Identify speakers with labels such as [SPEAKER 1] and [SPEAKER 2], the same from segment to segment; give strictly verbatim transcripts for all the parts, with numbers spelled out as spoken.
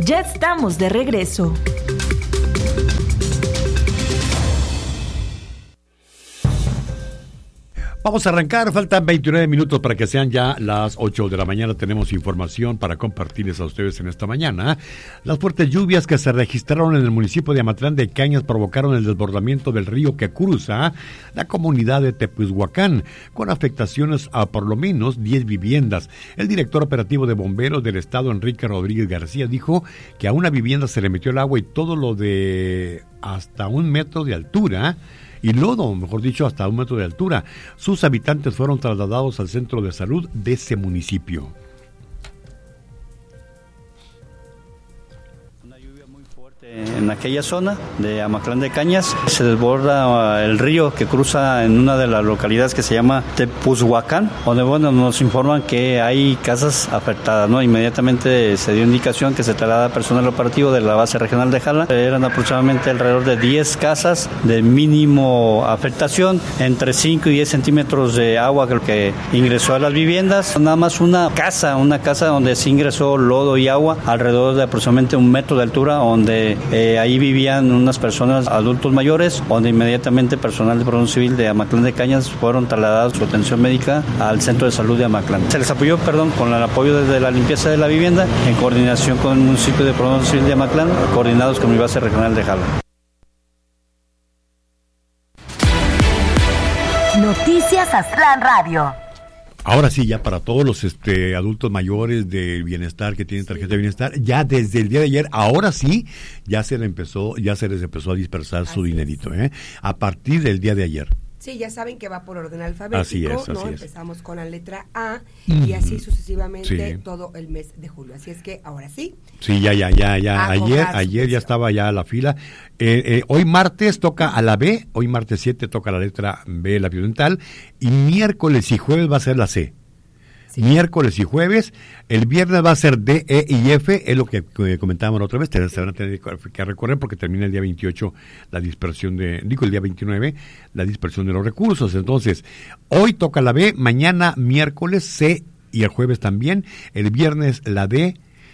[SPEAKER 1] Ya estamos de regreso.
[SPEAKER 2] Vamos a arrancar, faltan veintinueve minutos para que sean ya las ocho de la mañana. Tenemos información para compartirles a ustedes en esta mañana. Las fuertes lluvias que se registraron en el municipio de Amatlán de Cañas provocaron el desbordamiento del río que cruza la comunidad de Tepuzhuacán, con afectaciones a por lo menos diez viviendas. El director operativo de bomberos del estado, Enrique Rodríguez García, dijo que a una vivienda se le metió el agua y todo lo de hasta un metro de altura, y lodo, mejor dicho, hasta un metro de altura. Sus habitantes fueron trasladados al centro de salud de ese municipio.
[SPEAKER 3] En aquella zona de Amatlán de Cañas se desborda el río que cruza en una de las localidades que se llama Tepuzhuacán, donde bueno, nos informan que hay casas afectadas, ¿no? Inmediatamente se dio indicación que se traslada personal operativo de la base regional de Jala. Eran aproximadamente alrededor de diez casas de mínimo afectación, entre cinco y diez centímetros de agua que ingresó a las viviendas. Nada más una casa, una casa donde se ingresó lodo y agua alrededor de aproximadamente un metro de altura, donde Eh, ahí vivían unas personas adultos mayores, donde inmediatamente personal de Protección Civil de Amatlán de Cañas fueron trasladados su atención médica al centro de salud de Amatlán. Se les apoyó, perdón, con el apoyo desde la limpieza de la vivienda, en coordinación con el municipio de Protección Civil de Amatlán, coordinados con mi base regional de Jala.
[SPEAKER 4] Noticias Aztlán Radio.
[SPEAKER 2] Ahora sí, ya para todos los este, adultos mayores del bienestar que tienen tarjeta de bienestar, ya desde el día de ayer, ahora sí, ya se les empezó, ya se les empezó a dispersar su
[SPEAKER 5] Así
[SPEAKER 2] dinerito, ¿eh? A partir del día de ayer.
[SPEAKER 5] Sí, ya saben que va por orden alfabético,
[SPEAKER 2] así es, así
[SPEAKER 5] ¿no?
[SPEAKER 2] es.
[SPEAKER 5] Empezamos con la letra A
[SPEAKER 2] Mm-hmm.
[SPEAKER 5] y así sucesivamente
[SPEAKER 2] Sí.
[SPEAKER 5] todo el mes de julio. Así es que ahora sí.
[SPEAKER 2] Sí, ya, ya, ya, ya.
[SPEAKER 5] A
[SPEAKER 2] Ayer,
[SPEAKER 5] cobrar su
[SPEAKER 2] ayer ya
[SPEAKER 5] pensión.
[SPEAKER 2] estaba ya la fila. Eh, eh, hoy martes toca a la B, hoy martes siete toca la letra B, la biodental, y miércoles y jueves va a ser la C. Sí. Miércoles y jueves, el viernes va a ser D, E y F, es lo que eh, comentábamos la otra vez, se van a tener que recorrer porque termina el día veintiocho la dispersión de, digo el día veintinueve, la dispersión de los recursos. Entonces, hoy toca la B, mañana miércoles C y el jueves también, el viernes la D,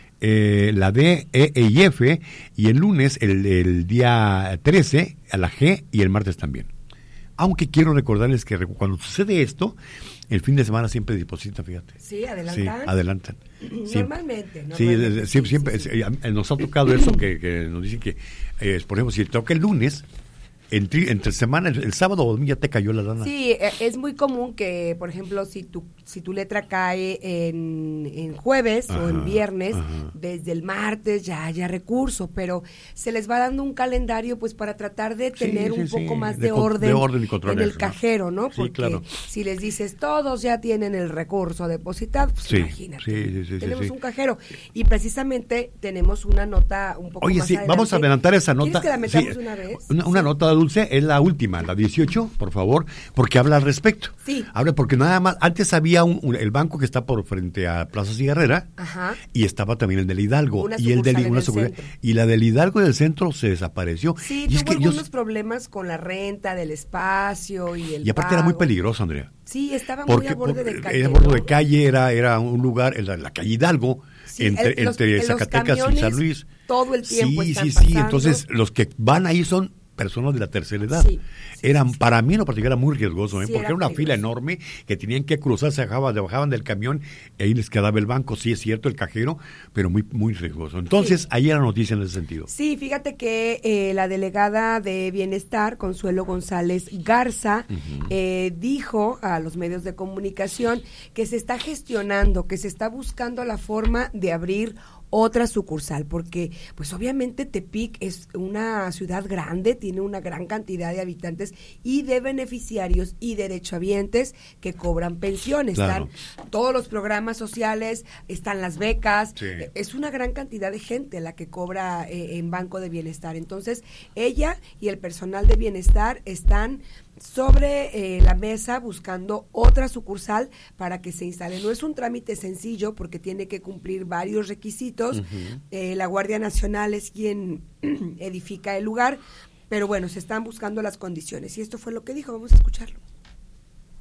[SPEAKER 2] eh, la D, E, E y F, y el lunes, el, el día trece, a la G y el martes también. Aunque quiero recordarles que cuando sucede esto, el fin de semana siempre depositan, fíjate.
[SPEAKER 5] Sí, adelantan.
[SPEAKER 2] Sí, adelantan.
[SPEAKER 5] Normalmente, normalmente.
[SPEAKER 2] Sí, sí, sí, siempre.
[SPEAKER 5] Sí,
[SPEAKER 2] sí. Nos ha tocado eso, que, que nos dicen que, eh, por ejemplo, si toca el lunes, entre, entre semana, el, el sábado o domingo ya te cayó la lana.
[SPEAKER 5] Sí, es muy común que, por ejemplo, si tu si tu letra cae en, en jueves ajá, o en viernes, ajá. desde el martes ya haya recurso, pero se les va dando un calendario pues para tratar de tener sí, sí, un poco sí. más de, de, orden, de orden y control en el eso, cajero, ¿no? Porque sí, claro. si les dices todos ya tienen el recurso depositado, pues sí, imagínate, sí, sí, sí, tenemos sí, un cajero y precisamente tenemos una nota un poco
[SPEAKER 2] Oye,
[SPEAKER 5] más
[SPEAKER 2] sí,
[SPEAKER 5] adelante.
[SPEAKER 2] vamos a adelantar esa nota.
[SPEAKER 5] ¿Quieres que la metamos
[SPEAKER 2] sí,
[SPEAKER 5] una vez?
[SPEAKER 2] Una, una
[SPEAKER 5] sí.
[SPEAKER 2] nota, Dulce, es la última, la dieciocho, por favor, porque habla al respecto.
[SPEAKER 5] Sí.
[SPEAKER 2] Habla porque nada más, antes había un, un, el banco que está por frente a Plaza Cigarrera,
[SPEAKER 5] ajá.
[SPEAKER 2] y estaba también el del Hidalgo.
[SPEAKER 5] Una
[SPEAKER 2] y el del una
[SPEAKER 5] centro.
[SPEAKER 2] Y la del Hidalgo del centro se desapareció.
[SPEAKER 5] Sí,
[SPEAKER 2] y
[SPEAKER 5] tuvo
[SPEAKER 2] es que
[SPEAKER 5] algunos
[SPEAKER 2] yo,
[SPEAKER 5] problemas con la renta del espacio y el
[SPEAKER 2] Y aparte
[SPEAKER 5] pago.
[SPEAKER 2] era muy peligroso, Andrea.
[SPEAKER 5] Sí, estaba
[SPEAKER 2] porque,
[SPEAKER 5] muy a borde
[SPEAKER 2] porque
[SPEAKER 5] de calle.
[SPEAKER 2] Era a borde
[SPEAKER 5] ¿no?
[SPEAKER 2] de calle, era, era un lugar, la, la calle Hidalgo, sí, entre, el, los, entre Zacatecas y San Luis.
[SPEAKER 5] Todo el tiempo
[SPEAKER 2] Sí,
[SPEAKER 5] están
[SPEAKER 2] sí, sí.
[SPEAKER 5] pasando.
[SPEAKER 2] Entonces, los que van ahí son personas de la tercera edad.
[SPEAKER 5] Sí, sí,
[SPEAKER 2] Eran,
[SPEAKER 5] sí,
[SPEAKER 2] para mí en lo particular era muy riesgoso, ¿eh?
[SPEAKER 5] Sí,
[SPEAKER 2] porque era, era una peligroso. Fila enorme que tenían que cruzar, se bajaban, bajaban del camión y ahí les quedaba el banco, sí es cierto, el cajero, pero muy muy riesgoso. Entonces, sí. ahí era noticia en ese sentido.
[SPEAKER 5] Sí, fíjate que eh, la delegada de Bienestar, Consuelo González Garza, uh-huh. eh, dijo a los medios de comunicación que se está gestionando, que se está buscando la forma de abrir otra sucursal, porque pues obviamente Tepic es una ciudad grande, tiene una gran cantidad de habitantes y de beneficiarios y derechohabientes que cobran pensiones.
[SPEAKER 2] Claro.
[SPEAKER 5] Están todos los programas sociales, están las becas,
[SPEAKER 2] sí.
[SPEAKER 5] es una gran cantidad de gente la que cobra eh, en Banco de Bienestar. Entonces, ella y el personal de Bienestar están sobre eh, la mesa buscando otra sucursal para que se instale. No es un trámite sencillo porque tiene que cumplir varios requisitos. Uh-huh. Eh, la Guardia Nacional es quien edifica el lugar, pero bueno, se están buscando las condiciones. Y esto fue lo que dijo, vamos a escucharlo.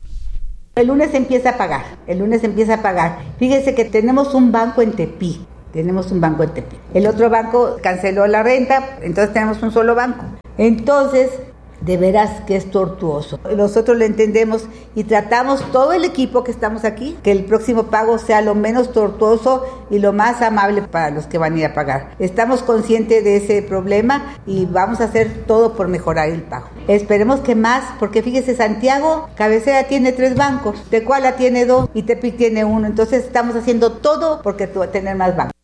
[SPEAKER 6] El lunes empieza a pagar, el lunes empieza a pagar. Fíjese que tenemos un banco en Tepic, tenemos un banco en Tepic. El otro banco canceló la renta, entonces tenemos un solo banco. Entonces, de veras que es tortuoso. Nosotros lo entendemos y tratamos todo el equipo que estamos aquí, que el próximo pago sea lo menos tortuoso y lo más amable para los que van a ir a pagar. Estamos conscientes de ese problema y vamos a hacer todo por mejorar el pago. Esperemos que más, porque fíjese, Santiago, cabecera tiene tres bancos, Tecuala tiene dos y Tepic tiene uno. Entonces estamos haciendo todo porque tener más bancos.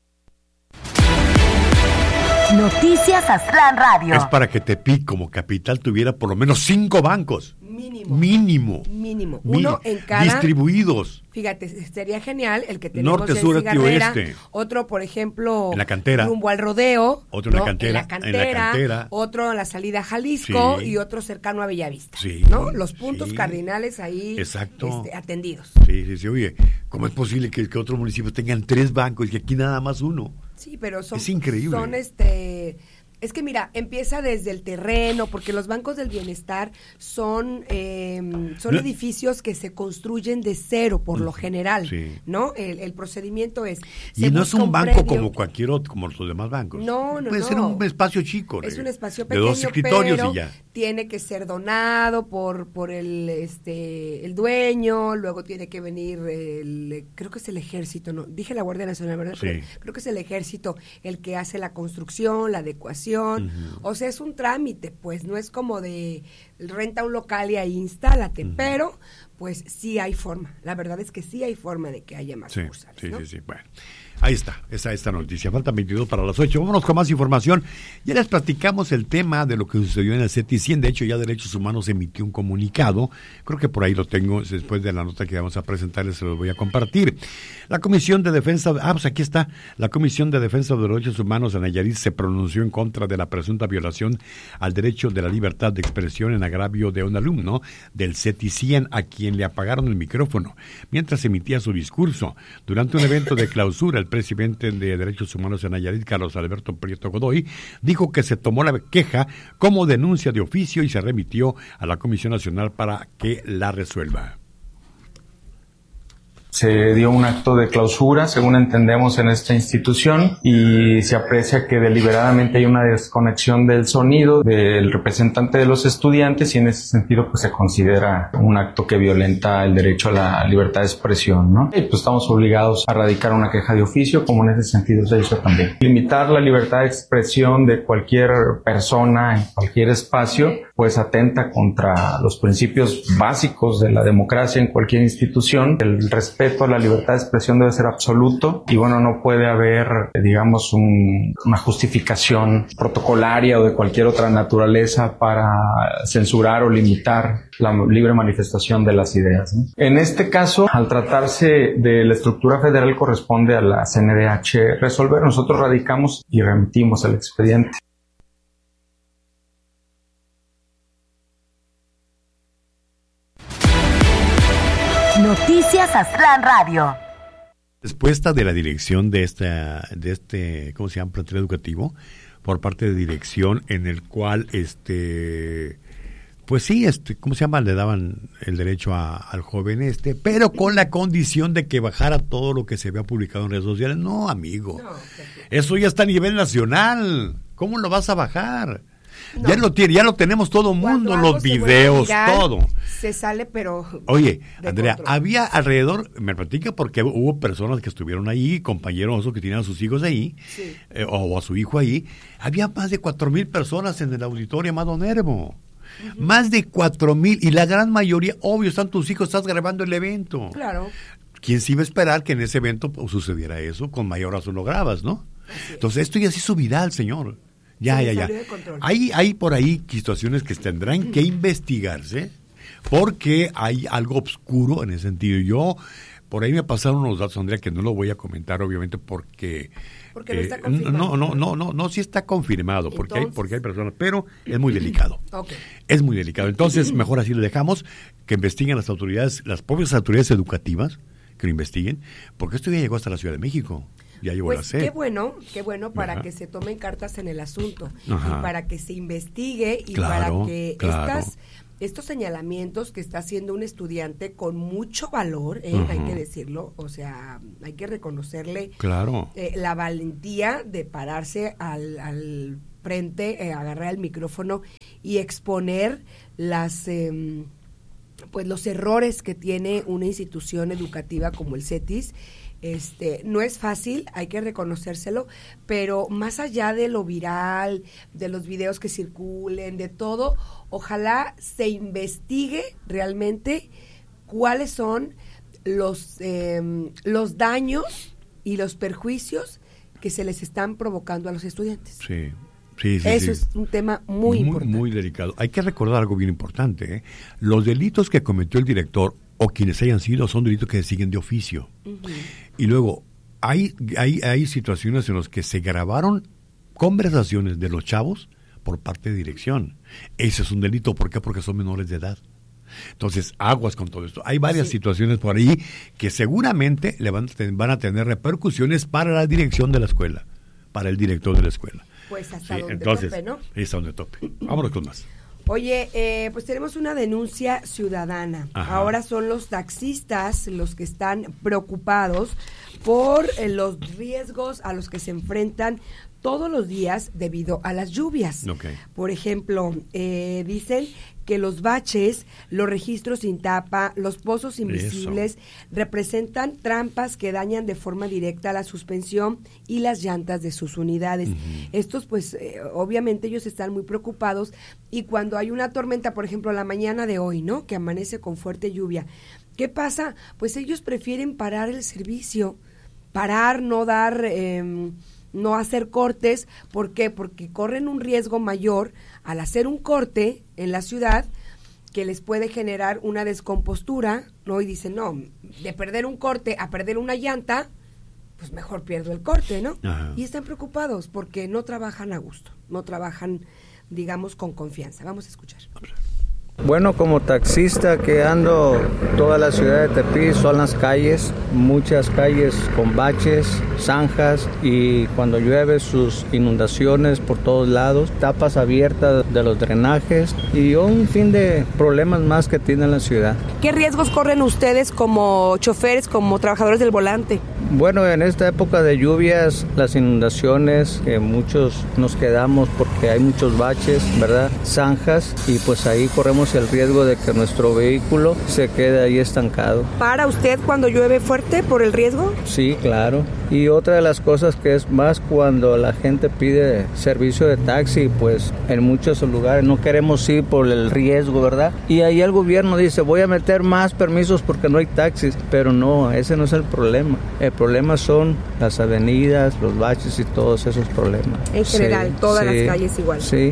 [SPEAKER 4] Noticias Aztlán Radio.
[SPEAKER 2] Es para que Tepic como capital tuviera por lo menos cinco bancos.
[SPEAKER 5] Mínimo.
[SPEAKER 2] Mínimo.
[SPEAKER 5] Mínimo. Uno
[SPEAKER 2] Mi-
[SPEAKER 5] en cada...
[SPEAKER 2] Distribuidos.
[SPEAKER 5] Fíjate, sería genial el que tenemos
[SPEAKER 2] Norte,
[SPEAKER 5] en
[SPEAKER 2] sur, este y
[SPEAKER 5] Cigarrera,
[SPEAKER 2] oeste.
[SPEAKER 5] otro, por ejemplo,
[SPEAKER 2] En la cantera.
[SPEAKER 5] rumbo al rodeo,
[SPEAKER 2] Otro en la
[SPEAKER 5] ¿no?
[SPEAKER 2] cantera,
[SPEAKER 5] en la
[SPEAKER 2] en la
[SPEAKER 5] cantera,
[SPEAKER 2] cantera.
[SPEAKER 5] otro en la salida a Jalisco
[SPEAKER 2] Sí.
[SPEAKER 5] y otro cercano a Bellavista,
[SPEAKER 2] Sí,
[SPEAKER 5] ¿no? Los puntos
[SPEAKER 2] sí.
[SPEAKER 5] cardinales ahí
[SPEAKER 2] Exacto.
[SPEAKER 5] este, atendidos.
[SPEAKER 2] Sí, sí, sí. Oye, ¿cómo es posible que, que otros municipios tengan tres bancos y aquí nada más uno?
[SPEAKER 5] Sí, pero son,
[SPEAKER 2] Es increíble.
[SPEAKER 5] son este... Es que mira, empieza desde el terreno, porque los bancos del bienestar son eh, son
[SPEAKER 2] No.
[SPEAKER 5] edificios que se construyen de cero por lo general,
[SPEAKER 2] Sí.
[SPEAKER 5] ¿no? El, el procedimiento es...
[SPEAKER 2] Y
[SPEAKER 5] se
[SPEAKER 2] no es
[SPEAKER 5] busca
[SPEAKER 2] un banco
[SPEAKER 5] premio.
[SPEAKER 2] como cualquier otro, como los demás bancos.
[SPEAKER 5] No, no,
[SPEAKER 2] Puede
[SPEAKER 5] no.
[SPEAKER 2] ser un espacio chico.
[SPEAKER 5] Es
[SPEAKER 2] de-
[SPEAKER 5] un espacio
[SPEAKER 2] de
[SPEAKER 5] pequeño,
[SPEAKER 2] dos escritorios
[SPEAKER 5] pero
[SPEAKER 2] y ya.
[SPEAKER 5] tiene que ser donado por por el este el dueño, luego tiene que venir el, creo que es el ejército, no, dije la Guardia Nacional, ¿verdad?
[SPEAKER 2] Sí.
[SPEAKER 5] Pero creo que es el ejército el que hace la construcción, la adecuación. Uh-huh. O sea, es un trámite, pues no es como de renta un local y ahí instálate, uh-huh. pero pues sí hay forma. La verdad es que sí hay forma de que haya más
[SPEAKER 2] sí,
[SPEAKER 5] sucursales,
[SPEAKER 2] sí,
[SPEAKER 5] ¿no?
[SPEAKER 2] sí, sí. Bueno, ahí está, esa esta noticia. Faltan veintidós para las ocho. Vámonos con más información. Ya les platicamos el tema de lo que sucedió en el C E T I cien. De hecho, ya Derechos Humanos emitió un comunicado. Creo que por ahí lo tengo. Después de la nota que vamos a presentarles, se los voy a compartir. La Comisión de Defensa... Ah, pues aquí está. La Comisión de Defensa de los Derechos Humanos en Nayarit se pronunció en contra de la presunta violación al derecho de la libertad de expresión en agravio de un alumno del C E T I cien a quien le apagaron el micrófono mientras emitía su discurso. Durante un evento de clausura, el presidente de Derechos Humanos en Nayarit, Carlos Alberto Prieto Godoy, dijo que se tomó la queja como denuncia de oficio y se remitió a la Comisión Nacional para que la resuelva.
[SPEAKER 7] Se dio un acto de clausura, según entendemos, en esta institución y se aprecia que deliberadamente hay una desconexión del sonido del representante de los estudiantes y en ese sentido pues se considera un acto que violenta el derecho a la libertad de expresión, ¿no? Y pues estamos obligados a radicar una queja de oficio, como en ese sentido se hizo también. Limitar la libertad de expresión de cualquier persona en cualquier espacio pues atenta contra los principios básicos de la democracia en cualquier institución. El respeto a la libertad de expresión debe ser absoluto y bueno, no puede haber, digamos, un, una justificación protocolaria o de cualquier otra naturaleza para censurar o limitar la libre manifestación de las ideas, ¿no? En este caso, al tratarse de la estructura federal, corresponde a la C N D H resolver. Nosotros radicamos y remitimos el expediente.
[SPEAKER 4] Noticias Aztlán Radio.
[SPEAKER 2] Respuesta de la dirección de esta, de este, ¿cómo se llama? Plantel educativo, por parte de dirección, en el cual, este, pues sí, este, ¿cómo se llama? Le daban el derecho a, al joven este, pero con la condición de que bajara todo lo que se había publicado en redes sociales. No, amigo, no, eso ya está a nivel nacional. ¿Cómo lo vas a bajar? No. Ya lo tiene, ya lo tenemos todo el mundo, los videos, viral, todo.
[SPEAKER 5] Se sale, pero...
[SPEAKER 2] Oye, Andrea, control. Había alrededor, me platica porque hubo personas que estuvieron ahí, compañeros que tenían a sus hijos ahí, sí. eh, o a su hijo ahí. Había más de cuatro mil personas en el auditorio Amado Nervo. Uh-huh. Más de cuatro mil, y la gran mayoría, obvio, están tus hijos, estás grabando el evento.
[SPEAKER 5] Claro.
[SPEAKER 2] ¿Quién se iba a esperar que en ese evento pues, sucediera eso? Con mayor razón lo grabas, ¿no? Así Entonces, esto ya se hizo viral, señor. Ya, ya, ya. Hay, hay por ahí situaciones que tendrán que investigarse porque hay algo oscuro en ese sentido. Yo, por ahí me pasaron unos datos, Andrea, que no lo voy a comentar, obviamente, porque...
[SPEAKER 5] Porque no está confirmado.
[SPEAKER 2] No, no, no, no, no, sí está confirmado, porque hay, porque hay personas, pero es muy delicado.
[SPEAKER 5] Okay.
[SPEAKER 2] Es muy delicado. Entonces, mejor así lo dejamos, que investiguen las autoridades, las propias autoridades educativas, que lo investiguen, porque esto ya llegó hasta la Ciudad de México. ya llevó
[SPEAKER 5] pues
[SPEAKER 2] la C.
[SPEAKER 5] Qué bueno, qué bueno para
[SPEAKER 2] Ajá.
[SPEAKER 5] que se tomen cartas en el asunto
[SPEAKER 2] Ajá.
[SPEAKER 5] y para que se investigue y
[SPEAKER 2] Claro,
[SPEAKER 5] para que
[SPEAKER 2] claro.
[SPEAKER 5] estas estos señalamientos que está haciendo un estudiante con mucho valor, eh,
[SPEAKER 2] Ajá.
[SPEAKER 5] hay que decirlo, o sea, hay que reconocerle
[SPEAKER 2] Claro.
[SPEAKER 5] eh, la valentía de pararse al, al frente, eh, agarrar el micrófono y exponer las eh, pues los errores que tiene una institución educativa como el CETIS. Este, no es fácil, hay que reconocérselo, pero más allá de lo viral, de los videos que circulen, de todo, ojalá se investigue realmente cuáles son los, eh, los daños y los perjuicios que se les están provocando a los estudiantes.
[SPEAKER 2] Sí. Sí, sí,
[SPEAKER 5] Eso
[SPEAKER 2] sí.
[SPEAKER 5] es un tema muy,
[SPEAKER 2] muy
[SPEAKER 5] importante.
[SPEAKER 2] Muy delicado. Hay que recordar algo bien importante. ¿eh? Los delitos que cometió el director o quienes hayan sido son delitos que se siguen de oficio.
[SPEAKER 5] Uh-huh.
[SPEAKER 2] Y luego, hay, hay, hay situaciones en las que se grabaron conversaciones de los chavos por parte de dirección. Ese es un delito. ¿Por qué? Porque son menores de edad. Entonces, aguas con todo esto. Hay varias
[SPEAKER 5] Sí.
[SPEAKER 2] situaciones por ahí que seguramente le van, van a tener repercusiones para la dirección de la escuela, para el director de la escuela.
[SPEAKER 5] Pues hasta
[SPEAKER 2] Sí,
[SPEAKER 5] donde
[SPEAKER 2] entonces,
[SPEAKER 5] tope, ¿no?
[SPEAKER 2] hasta donde tope. Vámonos con más.
[SPEAKER 5] Oye, eh, pues tenemos una denuncia ciudadana.
[SPEAKER 2] Ajá.
[SPEAKER 5] Ahora son los taxistas los que están preocupados por eh, los riesgos a los que se enfrentan todos los días debido a las lluvias.
[SPEAKER 2] Okay.
[SPEAKER 5] Por ejemplo, eh, dicen que los baches, los registros sin tapa, los pozos invisibles
[SPEAKER 2] Eso.
[SPEAKER 5] representan trampas que dañan de forma directa la suspensión y las llantas de sus unidades. Uh-huh. Estos, pues, eh, obviamente ellos están muy preocupados y cuando hay una tormenta, por ejemplo, la mañana de hoy, ¿no? Que amanece con fuerte lluvia. ¿Qué pasa? Pues ellos prefieren parar el servicio, parar, no dar... Eh, no hacer cortes. ¿Por qué? Porque corren un riesgo mayor al hacer un corte en la ciudad que les puede generar una descompostura, ¿no? Y dicen, no, de perder un corte a perder una llanta, pues mejor pierdo el corte, ¿no?
[SPEAKER 2] Ajá.
[SPEAKER 5] Y están preocupados porque no trabajan a gusto, no trabajan, digamos, con confianza. Vamos a escuchar.
[SPEAKER 8] Bueno, como taxista que ando toda la ciudad de Tepic, son las calles, muchas calles con baches, zanjas y cuando llueve sus inundaciones por todos lados, tapas abiertas de los drenajes y un fin de problemas más que tiene la ciudad.
[SPEAKER 5] ¿Qué riesgos corren ustedes como choferes, como trabajadores del volante?
[SPEAKER 8] Bueno, en esta época de lluvias, las inundaciones, que muchos nos quedamos porque hay muchos baches, ¿verdad? Zanjas y pues ahí corremos el riesgo de que nuestro vehículo se quede ahí estancado.
[SPEAKER 5] ¿Para usted cuando llueve fuerte por el riesgo?
[SPEAKER 8] Sí, claro. Y otra de las cosas que es más cuando la gente pide servicio de taxi, pues en muchos lugares no queremos ir por el riesgo, ¿verdad? Y ahí el gobierno dice, voy a meter más permisos porque no hay taxis, pero no, ese no es el problema. El problema son las avenidas, los baches y todos esos problemas.
[SPEAKER 5] En general,
[SPEAKER 8] sí,
[SPEAKER 5] todas
[SPEAKER 8] sí,
[SPEAKER 5] las calles igual.
[SPEAKER 8] Sí.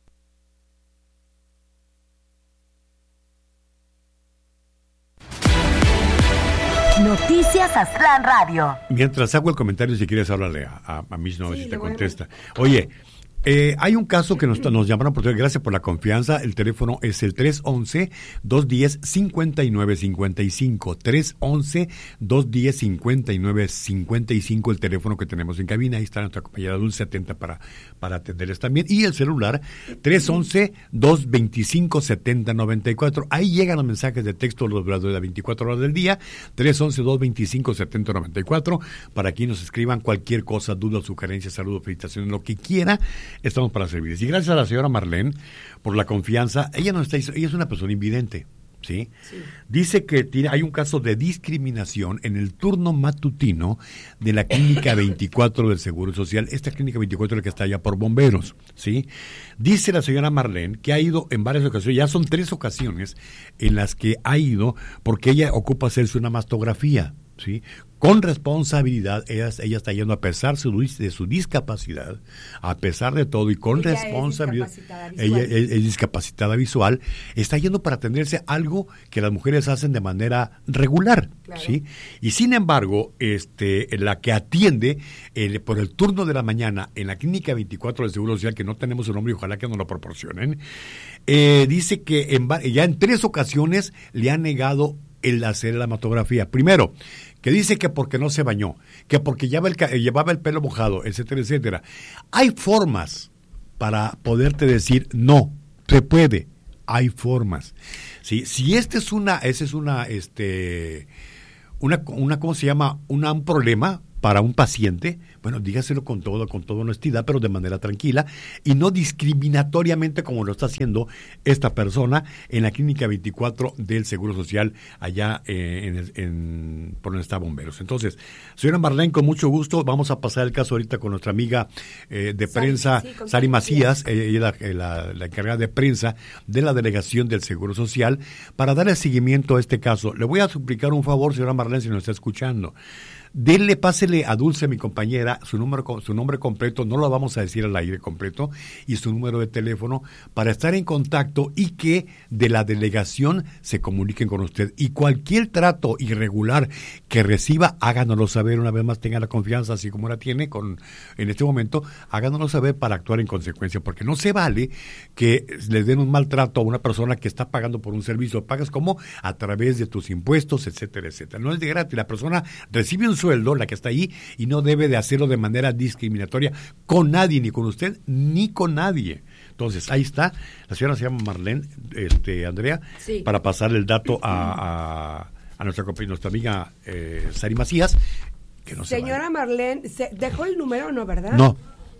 [SPEAKER 4] Noticias Aztlán Radio.
[SPEAKER 2] Mientras hago el comentario, si quieres hablarle a, a, a Miss, no,
[SPEAKER 5] Sí,
[SPEAKER 2] si te
[SPEAKER 5] le voy a
[SPEAKER 2] contesta. Oye, eh, hay un caso que nos, nos llamaron por teléfono, gracias por la confianza. El teléfono es el tres once, dos diez, cincuenta y nueve cincuenta y cinco. tres once, dos diez, cincuenta y nueve cincuenta y cinco, el teléfono que tenemos en cabina. Ahí está nuestra compañera Dulce atenta para, para atenderles también. Y el celular, tres once, dos veinticinco, setenta noventa y cuatro. Ahí llegan los mensajes de texto los de las veinticuatro horas del día. tres once, dos veinticinco, setenta noventa y cuatro. Para que nos escriban cualquier cosa, dudas, sugerencias, saludos, felicitaciones, lo que quiera. Estamos para servirles. Y gracias a la señora Marlene por la confianza. Ella no está, ella es una persona invidente, ¿sí? Sí. Dice que tiene, hay un caso de discriminación en el turno matutino de la clínica veinticuatro del Seguro Social. Esta clínica veinticuatro es la que está allá por Bomberos, ¿sí? Dice la señora Marlene que ha ido en varias ocasiones, ya son tres ocasiones en las que ha ido porque ella ocupa hacerse una mastografía, ¿sí? Con responsabilidad, ella, ella está yendo a pesar su, de su discapacidad, a pesar de todo y con ella responsabilidad, es ella es, es discapacitada visual, está yendo para atenderse algo que las mujeres hacen de manera regular, claro. ¿Sí? Y sin embargo, este, la que atiende eh, por el turno de la mañana en la clínica veinticuatro del Seguro Social, que no tenemos su nombre y ojalá que nos lo proporcionen, eh, dice que en, ya en tres ocasiones le han negado el hacer la mastografía. Primero, que dice que porque no se bañó, que porque llevaba el, llevaba el pelo mojado, etcétera, etcétera. Hay formas para poderte decir, no, se puede, hay formas. ¿Sí? Si este es una, ese es una, este, una, una, ¿cómo se llama? Una, un problema para un paciente, bueno, dígaselo con todo, con toda honestidad, pero de manera tranquila y no discriminatoriamente como lo está haciendo esta persona en la clínica veinticuatro del Seguro Social allá eh, en, el, en por donde está Bomberos. Entonces, señora Marlene, con mucho gusto, vamos a pasar el caso ahorita con nuestra amiga eh, de Sari, prensa, sí, Sari Macías, eh, ella es la, la, la encargada de prensa de la delegación del Seguro Social, para darle seguimiento a este caso. Le voy a suplicar un favor, señora Marlene, si nos está escuchando. Dele, pásele a Dulce, mi compañera, su número, su nombre completo, no lo vamos a decir al aire completo, y su número de teléfono para estar en contacto y que de la delegación se comuniquen con usted. Y cualquier trato irregular que reciba, háganoslo saber. Una vez más, tenga la confianza, así como la tiene con en este momento, háganoslo saber para actuar en consecuencia, porque no se vale que le den un maltrato a una persona que está pagando por un servicio. Pagas como a través de tus impuestos, etcétera, etcétera. No es de gratis, la persona recibe un sueldo, la que está ahí, y no debe de hacerlo de manera discriminatoria con nadie, ni con usted, ni con nadie. Entonces, ahí está, la señora se llama Marlene, este, Andrea, sí, para pasar el dato a, a, a nuestra, nuestra amiga eh, Sari Macías. Que no señora
[SPEAKER 5] Marlene, ¿se ¿dejó el número o no, verdad?
[SPEAKER 2] No.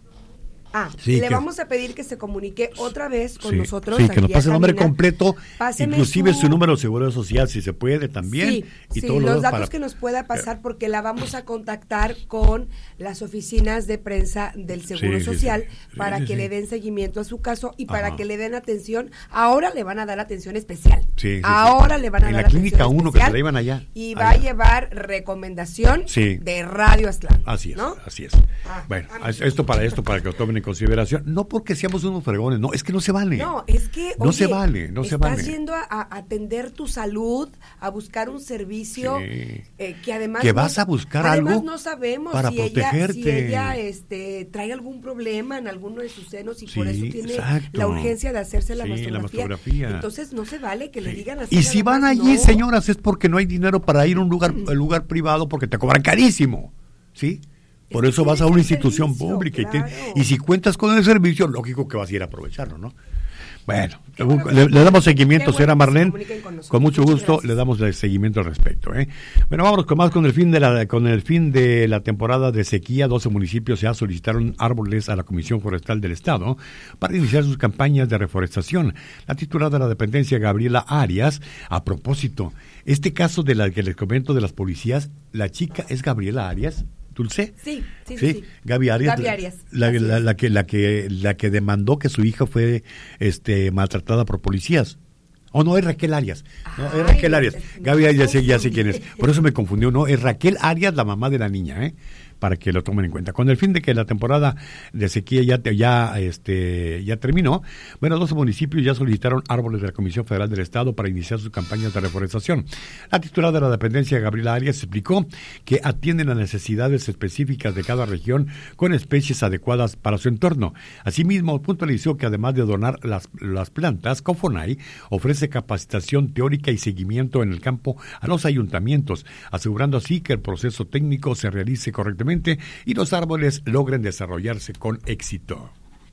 [SPEAKER 5] Ah,
[SPEAKER 2] sí,
[SPEAKER 5] le
[SPEAKER 2] que,
[SPEAKER 5] vamos a pedir que se comunique otra vez con
[SPEAKER 2] sí,
[SPEAKER 5] nosotros.
[SPEAKER 2] Sí, que nos pase el nombre completo,
[SPEAKER 5] Páseme
[SPEAKER 2] inclusive
[SPEAKER 5] su...
[SPEAKER 2] su número de seguro social, si se puede también.
[SPEAKER 5] Sí,
[SPEAKER 2] y
[SPEAKER 5] sí,
[SPEAKER 2] todos
[SPEAKER 5] los, los datos
[SPEAKER 2] para...
[SPEAKER 5] que nos pueda pasar, porque la vamos a contactar con las oficinas de prensa del Seguro
[SPEAKER 2] sí,
[SPEAKER 5] Social
[SPEAKER 2] sí, sí.
[SPEAKER 5] para
[SPEAKER 2] sí,
[SPEAKER 5] que
[SPEAKER 2] sí.
[SPEAKER 5] le den seguimiento a su caso y para
[SPEAKER 2] Ajá.
[SPEAKER 5] que le den atención. Ahora le van a dar atención especial.
[SPEAKER 2] Sí, sí,
[SPEAKER 5] Ahora
[SPEAKER 2] sí.
[SPEAKER 5] le van a
[SPEAKER 2] en
[SPEAKER 5] dar
[SPEAKER 2] la clínica uno que se la
[SPEAKER 5] especial
[SPEAKER 2] iban allá.
[SPEAKER 5] y
[SPEAKER 2] allá.
[SPEAKER 5] va a llevar recomendación
[SPEAKER 2] sí.
[SPEAKER 5] de Radio Aztlán.
[SPEAKER 2] Así es,
[SPEAKER 5] ¿no?
[SPEAKER 2] así es.
[SPEAKER 5] Ah,
[SPEAKER 2] bueno,
[SPEAKER 5] ah,
[SPEAKER 2] esto para esto para que lo tomen en consideración, no porque seamos unos fregones, no, es que no se vale.
[SPEAKER 5] No, es que
[SPEAKER 2] no
[SPEAKER 5] oye,
[SPEAKER 2] se vale, no se vale.
[SPEAKER 5] Estás yendo a, a atender tu salud, a buscar un servicio
[SPEAKER 2] sí.
[SPEAKER 5] eh, que además
[SPEAKER 2] que
[SPEAKER 5] no,
[SPEAKER 2] vas a buscar
[SPEAKER 5] además
[SPEAKER 2] algo
[SPEAKER 5] no sabemos
[SPEAKER 2] para
[SPEAKER 5] si
[SPEAKER 2] protegerte.
[SPEAKER 5] ella, si ella este, trae algún problema en alguno de sus senos y
[SPEAKER 2] sí,
[SPEAKER 5] por eso tiene
[SPEAKER 2] exacto.
[SPEAKER 5] la urgencia de hacerse la,
[SPEAKER 2] sí,
[SPEAKER 5] mastografía.
[SPEAKER 2] la mastografía.
[SPEAKER 5] Entonces no se vale que
[SPEAKER 2] sí.
[SPEAKER 5] le digan así.
[SPEAKER 2] Y si van
[SPEAKER 5] más,
[SPEAKER 2] allí,
[SPEAKER 5] no.
[SPEAKER 2] señoras, es porque no hay dinero para ir a un lugar, un lugar privado porque te cobran carísimo, ¿sí? Por eso vas a una institución
[SPEAKER 5] servicio,
[SPEAKER 2] pública
[SPEAKER 5] claro.
[SPEAKER 2] y, te, y si cuentas con el servicio, lógico que vas a ir a aprovecharlo, ¿no? Bueno, le, le damos seguimiento, señora bueno Marlene, con, con mucho Muchas gusto gracias. Le damos el seguimiento al respecto, ¿eh? Bueno, vámonos con más con el fin de la con el fin de la temporada de sequía. doce municipios ya solicitaron árboles a la Comisión Forestal del Estado para iniciar sus campañas de reforestación. La titular de la dependencia, Gabriela Arias, a propósito, este caso de la que les comento de las policías, la chica es Gabriela Arias. Dulce,
[SPEAKER 5] sí, sí,
[SPEAKER 2] sí,
[SPEAKER 5] sí.
[SPEAKER 2] Gaby Arias,
[SPEAKER 5] Gaby Arias.
[SPEAKER 2] La, la, la que la que la que demandó que su hija fue este maltratada por policías. O oh, no, es Raquel Arias. No, es Raquel Arias. Gaby Arias, ya sé, ya sé quién es. Por eso me confundió. No, es Raquel Arias, la mamá de la niña, ¿eh? Para que lo tomen en cuenta. Con el fin de que la temporada de sequía ya ya este ya terminó, bueno, doce municipios ya solicitaron árboles de la Comisión Federal del Estado para iniciar sus campañas de reforestación. La titular de la dependencia, Gabriela Arias, explicó que atienden las necesidades específicas de cada región con especies adecuadas para su entorno. Asimismo, puntualizó que además de donar las, las plantas, Cofonay ofrece capacitación teórica y seguimiento en el campo a los ayuntamientos, asegurando así que el proceso técnico se realice correctamente y los árboles logren desarrollarse con éxito.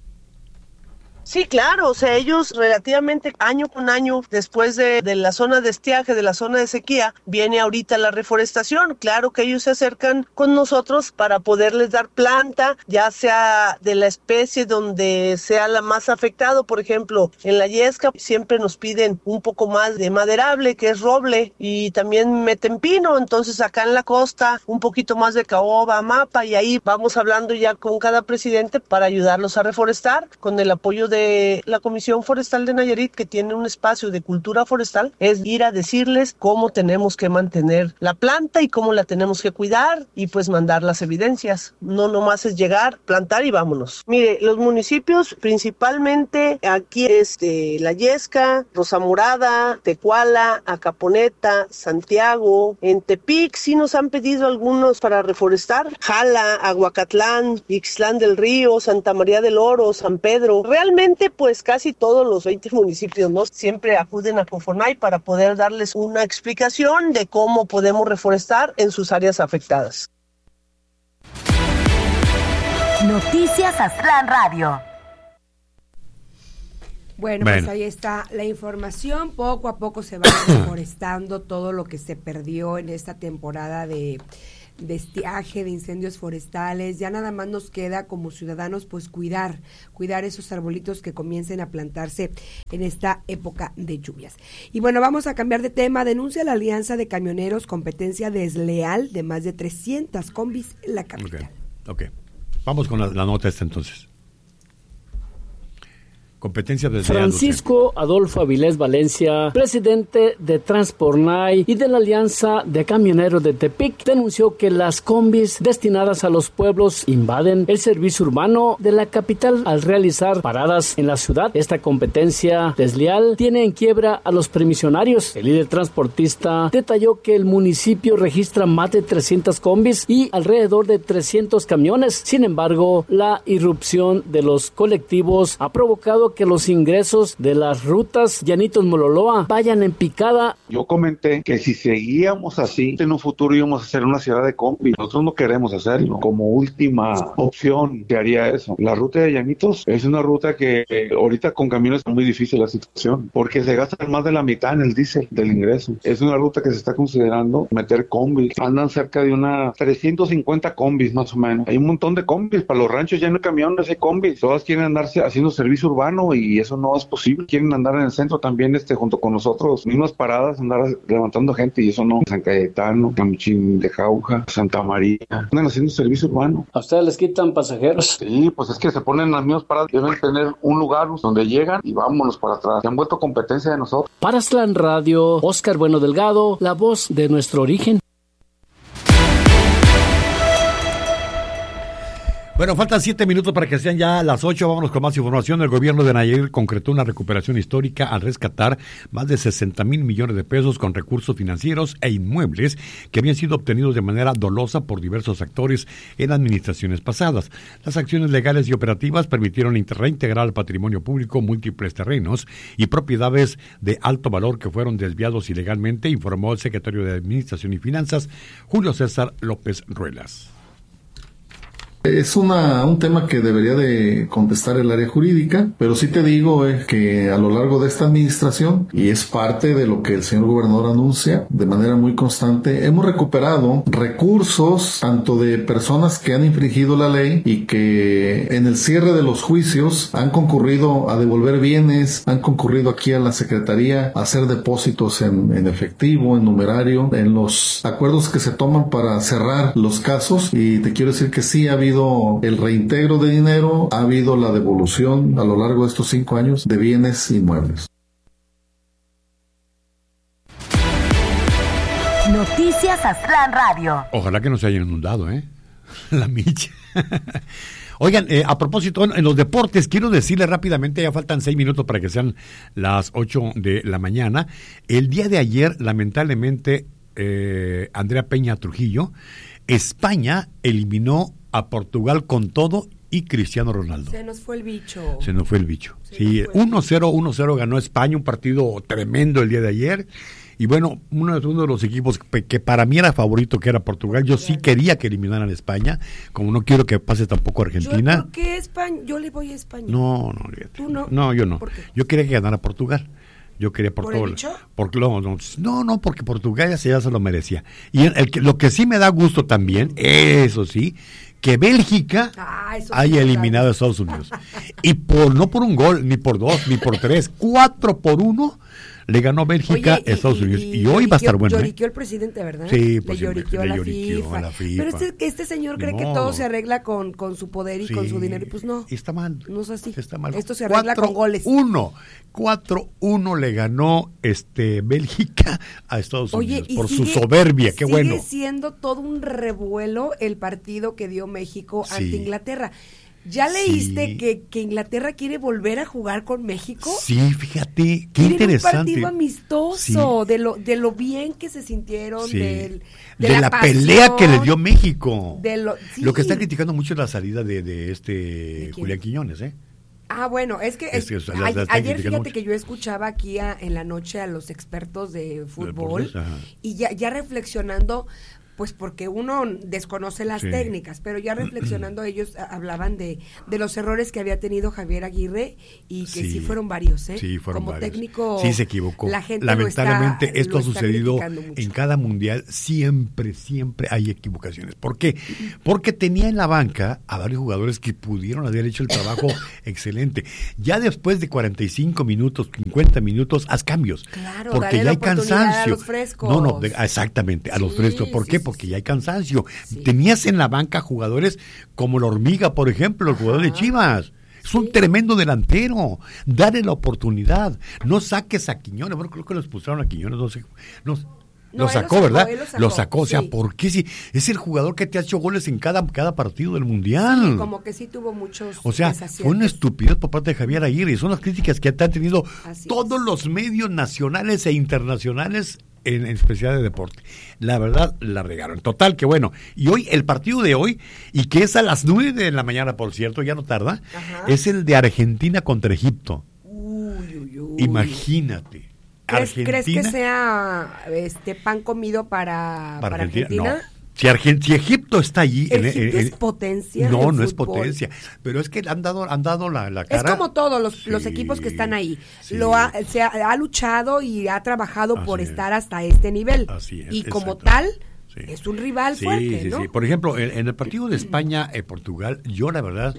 [SPEAKER 9] Sí, claro, o sea, ellos relativamente año con año, después de, de la zona de estiaje, de la zona de sequía, viene ahorita la reforestación. Claro que ellos se acercan con nosotros para poderles dar planta, ya sea de la especie donde sea la más afectado. Por ejemplo, en la yesca siempre nos piden un poco más de maderable, que es roble, y también meten pino. Entonces acá en la costa, un poquito más de caoba, mapa, y ahí vamos hablando ya con cada presidente para ayudarlos a reforestar con el apoyo de la Comisión Forestal de Nayarit, que tiene un espacio de cultura forestal. Es ir a decirles cómo tenemos que mantener la planta y cómo la tenemos que cuidar y pues mandar las evidencias. No nomás es llegar, plantar y vámonos. Mire, los municipios principalmente aquí es de La Yesca, Rosa Morada, Tecuala, Acaponeta, Santiago. En Tepic sí nos han pedido algunos para reforestar. Jala, Aguacatlán, Ixtlán del Río, Santa María del Oro, San Pedro. Realmente afortunadamente, pues casi todos los veinte municipios, ¿no?, siempre acuden a Confornay para poder darles una explicación de cómo podemos reforestar en sus áreas afectadas.
[SPEAKER 4] Noticias Aztlán Radio.
[SPEAKER 5] Bueno,
[SPEAKER 2] bueno,
[SPEAKER 5] pues ahí está la información. Poco a poco se va reforestando todo lo que se perdió en esta temporada de, de estiaje, de incendios forestales. Ya nada más nos queda como ciudadanos pues cuidar, cuidar esos arbolitos que comiencen a plantarse en esta época de lluvias. Y bueno, vamos a cambiar de tema. Denuncia la Alianza de Camioneros competencia desleal de más de trescientas combis en la capital.
[SPEAKER 2] Ok, ok. Vamos con la, la nota esta entonces. Competencia desde
[SPEAKER 10] Francisco Adolfo Avilés Valencia, presidente de Transpornay y de la Alianza de Camioneros de Tepic, denunció que las combis destinadas a los pueblos invaden el servicio urbano de la capital al realizar paradas en la ciudad. Esta competencia desleal tiene en quiebra a los permisionarios. El líder transportista detalló que el municipio registra más de trescientas combis y alrededor de trescientos camiones. Sin embargo, la irrupción de los colectivos ha provocado que los ingresos de las rutas Llanitos-Mololoa vayan en picada.
[SPEAKER 11] Yo comenté que si seguíamos así, en un futuro íbamos a hacer una ciudad de combi. Nosotros no queremos hacerlo. Como última opción, se haría eso. La ruta de Llanitos es una ruta que eh, ahorita con camiones es muy difícil la situación, porque se gasta más de la mitad en el diésel del ingreso. Es una ruta que se está considerando meter combis. Andan cerca de unas trescientas cincuenta combis más o menos. Hay un montón de combis. Para los ranchos ya no hay camiones, hay combis. Todas quieren andarse haciendo servicio urbano y eso no es posible. Quieren andar en el centro también este junto con nosotros, mismas paradas, andar levantando gente y eso no. San Cayetano, Camuchín de Jauja, Santa María, andan haciendo servicio urbano.
[SPEAKER 10] ¿A ustedes les quitan pasajeros?
[SPEAKER 11] Sí, pues es que se ponen las mismas paradas, deben tener un lugar donde llegan y vámonos para atrás. Se han vuelto competencia de nosotros.
[SPEAKER 10] Para Aztlán Radio, Óscar Bueno Delgado, la voz de nuestro origen.
[SPEAKER 2] Bueno, faltan siete minutos para que sean ya las ocho. Vámonos con más información. El gobierno de Nayarit concretó una recuperación histórica al rescatar más de sesenta mil millones de pesos con recursos financieros e inmuebles que habían sido obtenidos de manera dolosa por diversos actores en administraciones pasadas. Las acciones legales y operativas permitieron reintegrar al patrimonio público múltiples terrenos y propiedades de alto valor que fueron desviados ilegalmente, informó el secretario de Administración y Finanzas, Julio César López Ruelas.
[SPEAKER 12] Es una, un tema que debería de contestar el área jurídica, pero sí te digo es que a lo largo de esta administración, y es parte de lo que el señor gobernador anuncia de manera muy constante, hemos recuperado recursos tanto de personas que han infringido la ley y que en el cierre de los juicios han concurrido a devolver bienes, han concurrido aquí a la Secretaría a hacer depósitos en, en efectivo, en numerario, en los acuerdos que se toman para cerrar los casos, y te quiero decir que sí ha habido el reintegro de dinero, ha habido la devolución a lo largo de estos cinco años de bienes inmuebles.
[SPEAKER 4] Noticias Aztlán Radio.
[SPEAKER 2] Ojalá que no se hayan inundado, ¿eh? La micha. Oigan, eh, a propósito, en, en los deportes, quiero decirle rápidamente, ya faltan seis minutos para que sean las ocho de la mañana. El día de ayer, lamentablemente, eh, Andrea Peña Trujillo, España eliminó a Portugal con todo y Cristiano Ronaldo.
[SPEAKER 5] Se nos fue el bicho.
[SPEAKER 2] Se nos fue el bicho. Sí, uno cero, uno cero ganó España, un partido tremendo el día de ayer. Y bueno, uno, uno de los equipos que, que para mí era favorito, que era Portugal, yo sí quería que eliminaran a España, como no quiero que pase tampoco Argentina.
[SPEAKER 5] ¿Yo, ¿Por qué España? Yo le voy a España.
[SPEAKER 2] No, no,
[SPEAKER 5] ¿Tú no?
[SPEAKER 2] No, yo no. Yo quería que ganara Portugal. Yo quería
[SPEAKER 5] ¿Por
[SPEAKER 2] Portugal.
[SPEAKER 5] el bicho?
[SPEAKER 2] Por, no, no, no, no, porque Portugal ya se, ya se lo merecía. Y el, el, lo que sí me da gusto también, eso sí, que Bélgica
[SPEAKER 5] ah,
[SPEAKER 2] haya eliminado a Estados Unidos. Y por no por un gol, ni por dos, ni por tres, cuatro por uno le ganó Bélgica a Estados Unidos. Y, y, y hoy va a estar bueno.
[SPEAKER 5] Lloriqueó el presidente, ¿verdad?
[SPEAKER 2] Sí, pues
[SPEAKER 5] le lloriqueó,
[SPEAKER 2] le
[SPEAKER 5] a, la
[SPEAKER 2] lloriqueó a la FIFA.
[SPEAKER 5] Pero este, este señor cree
[SPEAKER 2] Ni
[SPEAKER 5] que
[SPEAKER 2] modo.
[SPEAKER 5] todo se arregla con, con su poder y
[SPEAKER 2] Sí.
[SPEAKER 5] con su dinero. Y pues no.
[SPEAKER 2] Y está mal.
[SPEAKER 5] No es así.
[SPEAKER 2] Está mal.
[SPEAKER 5] Esto se arregla con goles.
[SPEAKER 2] uno. cuatro uno le ganó este Bélgica a Estados
[SPEAKER 5] Oye,
[SPEAKER 2] Unidos
[SPEAKER 5] y
[SPEAKER 2] por
[SPEAKER 5] sigue,
[SPEAKER 2] su soberbia. Qué
[SPEAKER 5] sigue
[SPEAKER 2] bueno.
[SPEAKER 5] Sigue siendo todo un revuelo el partido que dio México
[SPEAKER 2] Sí.
[SPEAKER 5] ante Inglaterra. ¿Ya leíste
[SPEAKER 2] Sí.
[SPEAKER 5] que, que Inglaterra quiere volver a jugar con México?
[SPEAKER 2] Sí, fíjate, qué
[SPEAKER 5] Quieren
[SPEAKER 2] interesante.
[SPEAKER 5] un partido amistoso,
[SPEAKER 2] Sí.
[SPEAKER 5] de lo de lo bien que se sintieron,
[SPEAKER 2] Sí.
[SPEAKER 5] del,
[SPEAKER 2] de,
[SPEAKER 5] de,
[SPEAKER 2] la,
[SPEAKER 5] la,
[SPEAKER 2] pelea
[SPEAKER 5] pasión,
[SPEAKER 2] que le dio México.
[SPEAKER 5] de lo, sí.
[SPEAKER 2] Lo que está criticando mucho es la salida de, de este Julián Quiñones, ¿eh?
[SPEAKER 5] Ah, bueno, es que, es,
[SPEAKER 2] Es que, o sea,
[SPEAKER 5] a-
[SPEAKER 2] las- las
[SPEAKER 5] ayer
[SPEAKER 2] técnicas
[SPEAKER 5] fíjate
[SPEAKER 2] mucho.
[SPEAKER 5] que yo escuchaba aquí a- en la noche a los expertos de fútbol
[SPEAKER 2] Deportes, ajá.
[SPEAKER 5] y ya, ya reflexionando, pues porque uno desconoce las
[SPEAKER 2] Sí.
[SPEAKER 5] técnicas, pero ya reflexionando ellos a- hablaban de, de los errores que había tenido Javier Aguirre y que sí,
[SPEAKER 2] Sí.
[SPEAKER 5] fueron varios, ¿eh?
[SPEAKER 2] Sí, fueron
[SPEAKER 5] Como
[SPEAKER 2] varios.
[SPEAKER 5] técnico,
[SPEAKER 2] Sí, se equivocó.
[SPEAKER 5] la gente
[SPEAKER 2] Lamentablemente,
[SPEAKER 5] lo está,
[SPEAKER 2] esto
[SPEAKER 5] lo
[SPEAKER 2] ha
[SPEAKER 5] está
[SPEAKER 2] sucedido
[SPEAKER 5] criticando mucho.
[SPEAKER 2] en cada mundial. Siempre, siempre hay equivocaciones. ¿Por qué? Porque tenía en la banca a varios jugadores que pudieron haber hecho el trabajo excelente. Ya después de cuarenta y cinco minutos, cincuenta minutos, haz cambios.
[SPEAKER 5] Claro,
[SPEAKER 2] porque
[SPEAKER 5] dale
[SPEAKER 2] ya
[SPEAKER 5] la
[SPEAKER 2] hay
[SPEAKER 5] oportunidad
[SPEAKER 2] cansancio.
[SPEAKER 5] a los frescos.
[SPEAKER 2] No, no, de- exactamente, a los
[SPEAKER 5] Sí,
[SPEAKER 2] frescos. ¿Por
[SPEAKER 5] sí,
[SPEAKER 2] qué?
[SPEAKER 5] sí,
[SPEAKER 2] Porque
[SPEAKER 5] sí.
[SPEAKER 2] ya hay cansancio. Tenías en la banca jugadores como la Hormiga, por ejemplo, el jugador de Chivas. Es un tremendo delantero. Dale la oportunidad. No saques a Quiñones. Bueno, creo que lo expulsaron a Quiñones. No sé. No,
[SPEAKER 5] No,
[SPEAKER 2] lo
[SPEAKER 5] él
[SPEAKER 2] sacó,
[SPEAKER 5] lo sacó,
[SPEAKER 2] ¿verdad?
[SPEAKER 5] él lo sacó,
[SPEAKER 2] Lo sacó. O sea,
[SPEAKER 5] sí.
[SPEAKER 2] ¿por qué? Si es el jugador que te ha hecho goles en cada, cada partido del Mundial.
[SPEAKER 5] Como que sí tuvo muchos
[SPEAKER 2] O sea,
[SPEAKER 5] desaciertos.
[SPEAKER 2] fue una estupidez por parte de Javier Aguirre. Y son las críticas que han tenido
[SPEAKER 5] Así
[SPEAKER 2] todos los medios nacionales e internacionales, en, en especial de deporte. La verdad, la regaron. Total, que bueno. Y hoy, el partido de hoy, y que es a las nueve de la mañana, por cierto, ya no tarda,
[SPEAKER 5] Ajá.
[SPEAKER 2] es el de Argentina contra Egipto.
[SPEAKER 5] Uy, uy, uy.
[SPEAKER 2] Imagínate.
[SPEAKER 5] ¿Crees,
[SPEAKER 2] Argentina,
[SPEAKER 5] ¿Crees que sea este pan comido para, para Argentina?
[SPEAKER 2] No. Si, Argen- si Egipto está allí... en-
[SPEAKER 5] ¿Egipto
[SPEAKER 2] en-
[SPEAKER 5] es potencia
[SPEAKER 2] No,
[SPEAKER 5] en
[SPEAKER 2] no es
[SPEAKER 5] fútbol?
[SPEAKER 2] potencia. Pero es que han dado, han dado la, la cara...
[SPEAKER 5] Es como todos los, los
[SPEAKER 2] Sí,
[SPEAKER 5] equipos que están ahí.
[SPEAKER 2] sí.
[SPEAKER 5] Lo ha, se ha, ha luchado y ha trabajado
[SPEAKER 2] Así
[SPEAKER 5] por
[SPEAKER 2] es.
[SPEAKER 5] estar hasta este nivel.
[SPEAKER 2] Así es,
[SPEAKER 5] y como
[SPEAKER 2] exacto.
[SPEAKER 5] tal,
[SPEAKER 2] Sí.
[SPEAKER 5] es un rival
[SPEAKER 2] Sí,
[SPEAKER 5] fuerte,
[SPEAKER 2] sí,
[SPEAKER 5] ¿no?
[SPEAKER 2] sí. Por ejemplo, en, en el partido de España-Portugal, yo la verdad,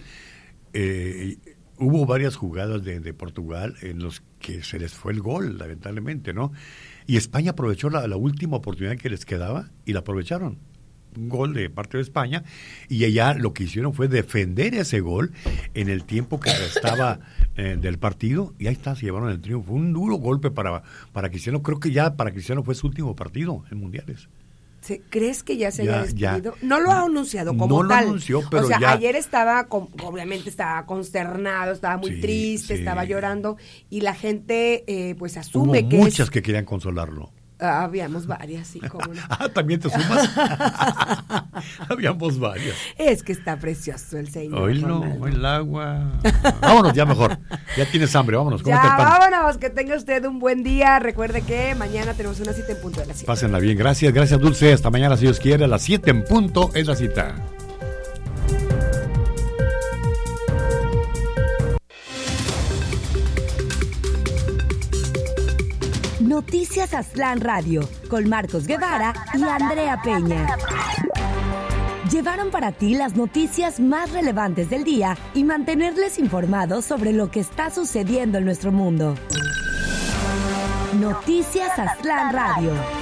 [SPEAKER 2] eh, hubo varias jugadas de, de Portugal en los que se les fue el gol, lamentablemente, ¿no? Y España aprovechó la, la última oportunidad que les quedaba y la aprovecharon. Un gol de parte de España, y allá lo que hicieron fue defender ese gol en el tiempo que restaba eh, del partido, y ahí está, se llevaron el triunfo. Un duro golpe para, para Cristiano. Creo que ya para Cristiano fue su último partido en mundiales.
[SPEAKER 5] ¿Se- ¿Crees que ya se
[SPEAKER 2] Ya,
[SPEAKER 5] haya
[SPEAKER 2] ya.
[SPEAKER 5] despedido? No lo ha anunciado como
[SPEAKER 2] No lo
[SPEAKER 5] tal.
[SPEAKER 2] anunció, pero
[SPEAKER 5] o sea,
[SPEAKER 2] ya.
[SPEAKER 5] ayer estaba, con- obviamente estaba consternado, estaba muy
[SPEAKER 2] Sí,
[SPEAKER 5] triste,
[SPEAKER 2] sí.
[SPEAKER 5] estaba llorando, y la gente eh, pues asume
[SPEAKER 2] Hubo
[SPEAKER 5] que
[SPEAKER 2] muchas
[SPEAKER 5] es...
[SPEAKER 2] que querían consolarlo.
[SPEAKER 5] Ah, habíamos varias, sí, cómo no.
[SPEAKER 2] Ah, ¿también te sumas? Habíamos varias.
[SPEAKER 5] Es que está precioso el señor.
[SPEAKER 2] Oílo,
[SPEAKER 5] Ronaldo.
[SPEAKER 2] el agua. Vámonos ya mejor. Ya tienes hambre, vámonos.
[SPEAKER 5] Ya,
[SPEAKER 2] Cómete el pan.
[SPEAKER 5] vámonos, que tenga usted un buen día. Recuerde que mañana tenemos una cita en punto de las siete.
[SPEAKER 2] Pásenla bien. Gracias, gracias, Dulce. Hasta mañana, si Dios quiere. A las siete en punto es la cita.
[SPEAKER 4] Noticias Aztlán Radio, con Marcos Guevara y Andrea Peña. Llevaron para ti las noticias más relevantes del día y mantenerles informados sobre lo que está sucediendo en nuestro mundo. Noticias Aztlán Radio.